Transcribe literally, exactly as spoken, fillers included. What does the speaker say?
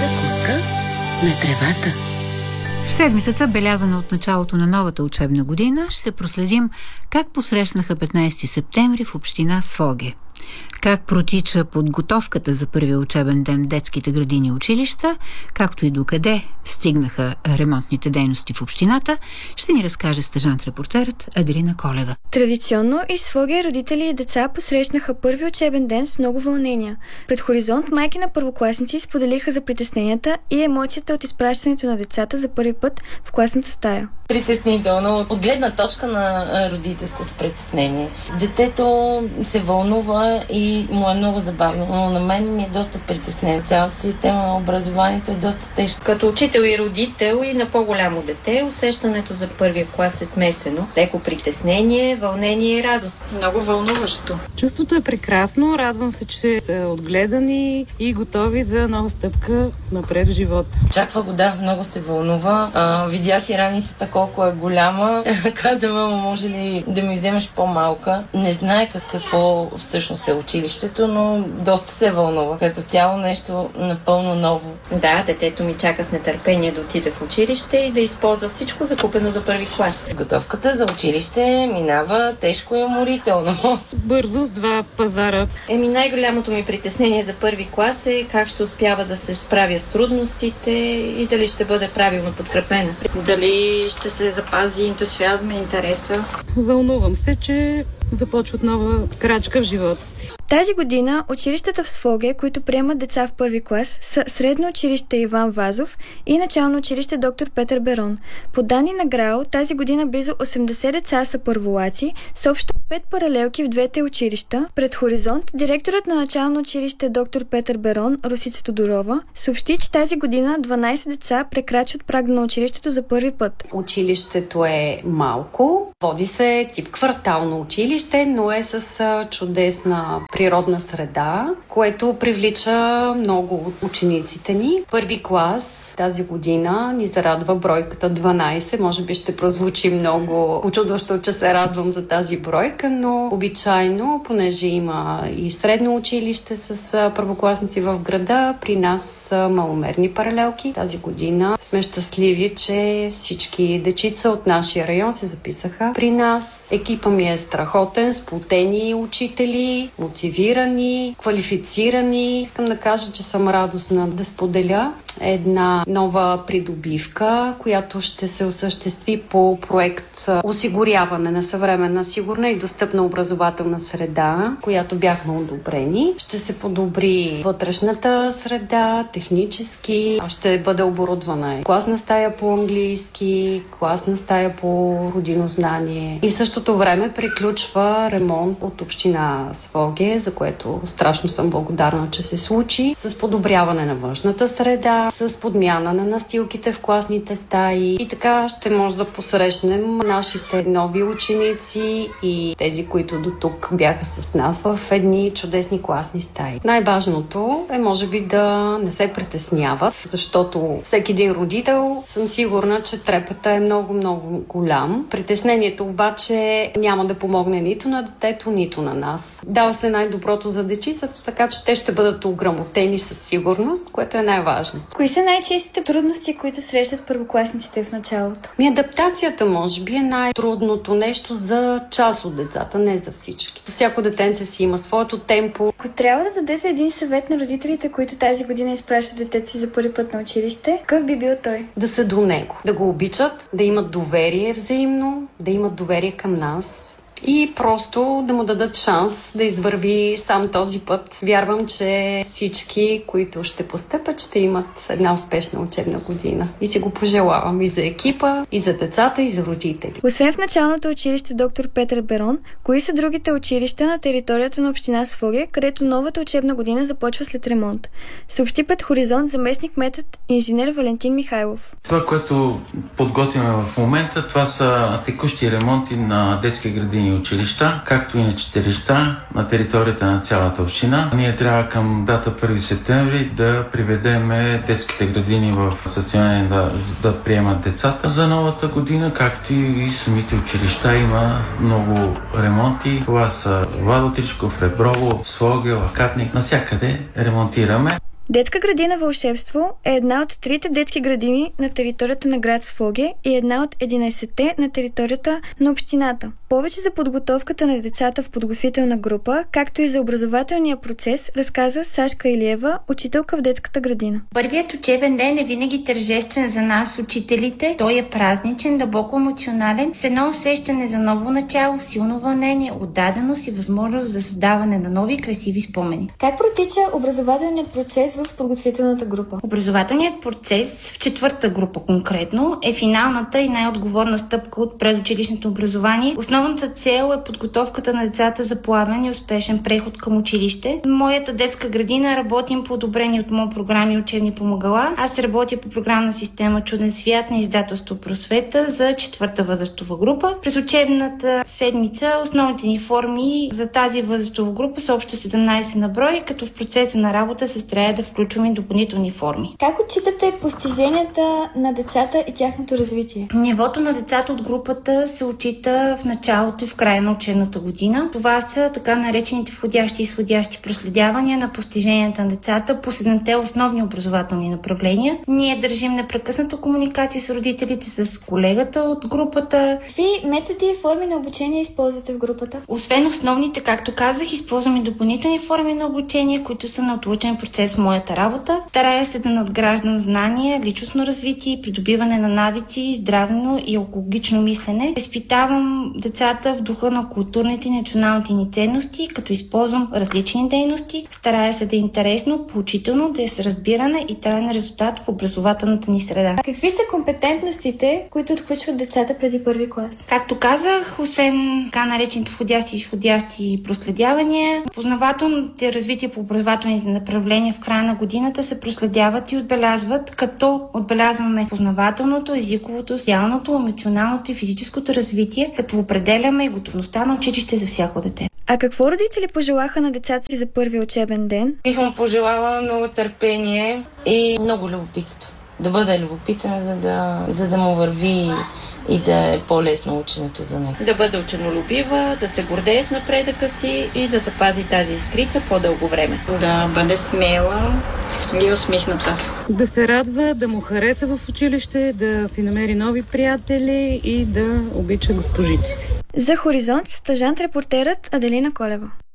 Закуска на тревата. В седмицата, белязана от началото на новата учебна година, ще проследим как посрещнаха петнайсети септември в община Своге. Как протича подготовката за първия учебен ден в детските градини и училища, както и докъде стигнаха ремонтните дейности в общината, ще ни разкаже стажант-репортерът Аделина Колева. Традиционно и Своге родители и деца посрещнаха първи учебен ден с много вълнения. Пред Хоризонт майки на първокласници споделиха за притесненията и емоцията от изпращането на децата за първи път в класната стая. Притеснително от гледна точка на родителското притеснение. Детето се вълнува и му е много забавно, но на мен ми е доста притеснение. Цялата система на образованието е доста тежка. Като учител и родител и на по-голямо дете, усещането за първия клас е смесено. Леко притеснение, вълнение и радост. Много вълнуващо. Чувството е прекрасно. Радвам се, че са отгледани и готови за нова стъпка напред в живота. Чаква го, да, много се вълнува. А, видя си раницата колко е голяма. Каза, мама, може ли да ми вземеш по-малка? Не знае как, какво всъщност е училището, но доста се вълнува. Като цяло нещо напълно ново. Да, детето ми чака с нетърпение да отиде в училище и да използва всичко закупено за първи клас. Готовката за училище минава тежко и уморително. Бързо с два пазара. Еми най-голямото ми притеснение за първи клас е как ще успява да се справя с трудностите и дали ще бъде правилно подкрепена. Дали ще се запази ентусиазма и интереса. Вълнувам се, че започват нова крачка в живота си. Тази година училищата в Своге, които приемат деца в първи клас, са Средно училище Иван Вазов и Начално училище Доктор Петър Берон. По данни на ГРАО, тази година близо осемдесет деца са първолаци, с общо пет паралелки в двете училища. Пред Хоризонт, директорът на Начално училище Доктор Петър Берон, Росица Тодорова, съобщи, че тази година дванайсет деца прекрачват прага на училището за първи път. Училището е малко, води се тип квартално училище, но е с чудесна природна среда, което привлича много от учениците ни. Първи клас тази година ни зарадва бройката дванайсет. Може би ще прозвучи много учудващо, че се радвам за тази бройка, но обичайно, понеже има и средно училище с първокласници в града, при нас са маломерни паралелки. Тази година сме щастливи, че всички дечица от нашия район се записаха при нас. Екипа ми е страхотен, сплотени учители, мотивирани, квалифицирани. Искам да кажа, че съм радостна да споделя една нова придобивка, която ще се осъществи по проект осигуряване на съвременна, сигурна и достъпна образователна среда, която бяхме одобрени. Ще се подобри вътрешната среда, технически. Ще бъде оборудвана класна стая по английски, класна стая по родинознание. И в същото време приключва ремонт от община Своге, за което страшно съм благодарна, че се случи, с подобряване на външната среда, с подмяна на настилките в класните стаи и така ще може да посрещнем нашите нови ученици и тези, които до тук бяха с нас в едни чудесни класни стаи. Най-важното е може би да не се притесняват, защото всеки един родител съм сигурна, че трепета е много-много голям. Притеснението обаче няма да помогне нито на детето, нито на нас. Дава се най-доброто за дечицата, така че те ще бъдат ограмотени със сигурност, което е най-важно. Кои са най-честите трудности, които срещат първокласниците в началото? Ми адаптацията може би е най-трудното нещо за част от децата, не за всички. Всяко детенце си има своето темпо. Ако трябва да дадете един съвет на родителите, които тази година изпращат детето си за първи път на училище, какъв би бил той? Да са до него, да го обичат, да имат доверие взаимно, да имат доверие към нас и просто да му дадат шанс да извърви сам този път. Вярвам, че всички, които ще постъпят, ще имат една успешна учебна година. И си го пожелавам и за екипа, и за децата, и за родители. Освен в началното училище Доктор Петър Берон, кои са другите училища на територията на община Своге, където новата учебна година започва след ремонт? Съобщи пред Хоризонт заместник-кметът инженер Валентин Михайлов. Това, което подготвяме в момента, това са текущи ремонти на детски градини и училища, както и на читалища на територията на цялата община. Ние трябва към дата първи септември да приведем детските градини в състояние да, да приемат децата за новата година, както и самите училища. Има много ремонти. Това са Владо Тричков, Реброво, Своге, Лакатник. Насякъде ремонтираме. Детска градина Вълшебство е една от трите детски градини на територията на град Своге и една от единайсетте на територията на общината. Повече за подготовката на децата в подготвителна група, както и за образователния процес, разказа Сашка Илиева, учителка в детската градина. Първият учебен ден е винаги тържествен за нас, учителите. Той е празничен, дълбоко емоционален, с едно усещане за ново начало, силно вълнение, отдаденост и възможност за създаване на нови красиви спомени. Как протича образователният процес в подготвителната група? Образователният процес в четвърта група конкретно е финалната и най-отговорна стъпка от предучилищното образование. Основната цел е подготовката на децата за плавен и успешен преход към училище. В моята детска градина работим по одобрени от МОН програми и учебни помагала. Аз работя по програмна система Чуден свят на издателство Просвета за четвърта възрастова група. През учебната седмица основните ни форми за тази възрастова група са общо седемнайсет на брой, като в процеса на работа се старая да включваме допълнителни форми. Как отчитате постиженията на децата и тяхното развитие? Нивото на децата от групата се отчита в началото и в края на учебната година. Това са така наречените входящи и изходящи проследявания на постиженията на децата по седемте основни образователни направления. Ние държим непрекъсната комуникация с родителите, с колегата от групата. Какви методи и форми на обучение използвате в групата? Освен основните, както казах, използваме допълнителни форми на обучение, които са на отлучен процес в моята работа. Старая се да надграждам знания, личностно развитие, придобиване на навици, здравно и екологично мислене. Изпитавам децата в духа на културните и националните ни ценности, като използвам различни дейности. Старая се да е интересно, поучително, да е с разбиране и траен резултат в образователната ни среда. А какви са компетентностите, които отключват децата преди първи клас? Както казах, освен така наречените входящи и изходящи проследявания, познавателните развития по образователните направления в края на годината се проследяват и отбелязват, като отбелязваме познавателното, езиковото, социалното, емоционалното и физическото развитие, като определяме и готовността на училище за всяко дете. А какво родители пожелаха на децата си за първия учебен ден? Бих му пожелала много търпение и много любопитство. Да бъде любопитен, за да, за да му върви и да е по-лесно ученето за него. Да бъде ученолюбива, да се гордее с напредъка си и да запази тази искрица по-дълго време. Да бъде смела и усмихната. Да се радва, да му хареса в училище, да си намери нови приятели и да обича госпожите си. За Хоризонт стажант репортерът Аделина Колева.